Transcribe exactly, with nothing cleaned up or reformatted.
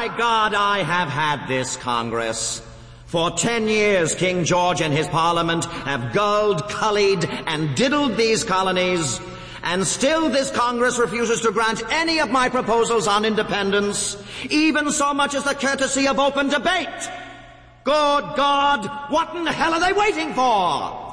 By God, I have had this Congress. For ten years, King George and his Parliament have gulled, cullied, and diddled these colonies, and still this Congress refuses to grant any of my proposals on independence, even so much as the courtesy of open debate. Good God, what in the hell are they waiting for?